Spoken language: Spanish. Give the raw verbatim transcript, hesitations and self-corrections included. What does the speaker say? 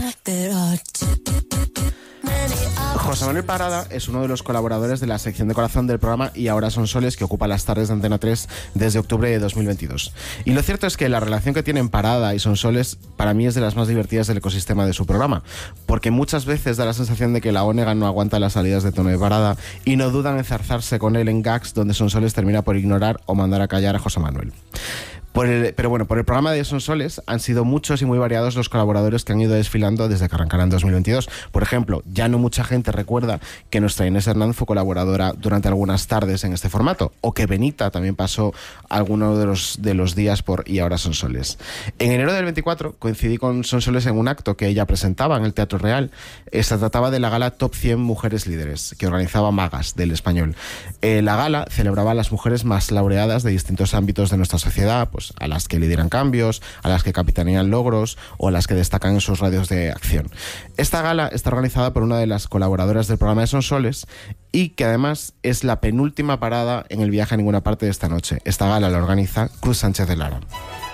José Manuel Parada es uno de los colaboradores de la sección de corazón del programa Y ahora son soles, que ocupa las tardes de Antena tres desde octubre de dos mil veintidós. Y lo cierto es que la relación que tienen Parada y Sonsoles para mí es de las más divertidas del ecosistema de su programa, porque muchas veces da la sensación de que la Onega no aguanta las salidas de tono de Parada y no dudan en zarzarse con él en gags donde Sonsoles termina por ignorar o mandar a callar a José Manuel. Por el, pero bueno, por el programa de Sonsoles han sido muchos y muy variados los colaboradores que han ido desfilando desde que arrancará en dos mil veintidós. Por ejemplo, ya no mucha gente recuerda que nuestra Inés Hernández fue colaboradora durante algunas tardes en este formato, o que Benita también pasó algunos de los, de los días por Y ahora son soles. En enero del veinticuatro coincidí con Sonsoles en un acto que ella presentaba en el Teatro Real. Eh, se trataba de la gala Top cien Mujeres Líderes, que organizaba Magas, del Español. Eh, la gala celebraba a las mujeres más laureadas de distintos ámbitos de nuestra sociedad, pues a las que lideran cambios, a las que capitanean logros o a las que destacan en sus radios de acción. Esta gala está organizada por una de las colaboradoras del programa de Sonsoles y que además es la penúltima parada en el viaje a ninguna parte de esta noche. Esta gala la organiza Cruz Sánchez de Lara.